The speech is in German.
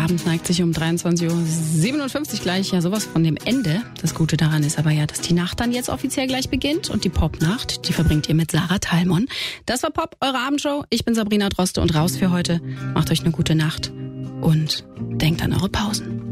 Abend neigt sich um 23.57 Uhr gleich ja sowas von dem Ende. Das Gute daran ist aber ja, dass die Nacht dann jetzt offiziell gleich beginnt und die Popnacht, die verbringt ihr mit Sarah Thalmon. Das war Pop, eure Abendshow. Ich bin Sabrina Droste und raus für heute. Macht euch eine gute Nacht und denkt an eure Pausen.